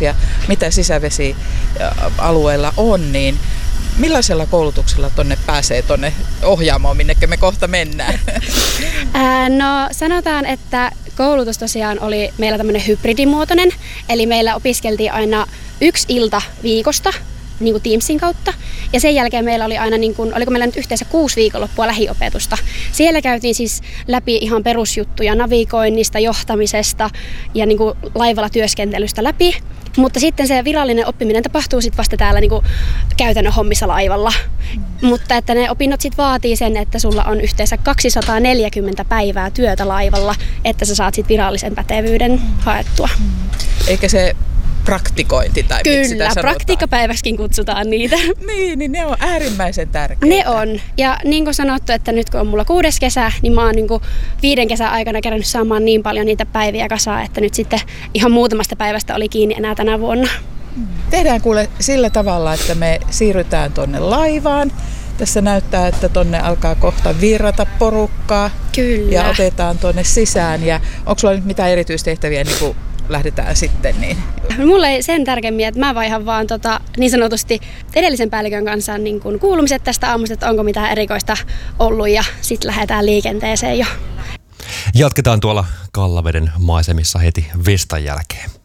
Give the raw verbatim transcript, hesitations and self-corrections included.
ja mitä sisävesialueella on, niin millaisella koulutuksella tonne pääsee tonne Ohjaamoon, minnekä me kohta mennään? Ää, no sanotaan, että koulutus tosiaan oli meillä tämmöinen hybridimuotoinen, eli meillä opiskeltiin aina yksi ilta viikosta niin kuin Teamsin kautta. Ja sen jälkeen meillä oli aina, niin kuin, oliko meillä nyt yhteensä kuusi viikonloppua lähiopetusta. Siellä käytiin siis läpi ihan perusjuttuja navigoinnista, johtamisesta ja niin kuin laivalla työskentelystä läpi. Mutta sitten se virallinen oppiminen tapahtuu sitten vasta täällä niin kuin käytännön hommissa laivalla. Mm. Mutta että ne opinnot sitten vaatii sen, että sulla on yhteensä kaksisataaneljäkymmentä päivää työtä laivalla, että sä saat sitten virallisen pätevyyden mm. haettua. Mm. Eikä se praktikointi tai miksi sitä sanotaan? Kyllä, praktikkapäiväksikin kutsutaan niitä. niin, niin ne on äärimmäisen tärkeitä. Ne on. Ja niin kuin sanottu, että nyt kun on mulla kuudes kesä, niin mä oon niin kuin viiden kesän aikana kerännyt saamaan niin paljon niitä päiviä kasaan, että nyt sitten ihan muutamasta päivästä oli kiinni enää tänä vuonna. Tehdään kuule sillä tavalla, että me siirrytään tonne laivaan. Tässä näyttää, että tonne alkaa kohta virrata porukkaa. Kyllä. Ja otetaan tonne sisään. Ja onko sulla nyt mitään erityistehtäviä niin kuin lähdetään sitten? Niin? Mulla ei sen tärkemmin, että mä vaihan vaan tota, niin sanotusti edellisen päällikön kanssa niin kun kuulumiset tästä aamusta, että onko mitään erikoista ollut ja sitten lähdetään liikenteeseen jo. Jatketaan tuolla Kallaveden maisemissa heti vestan jälkeen.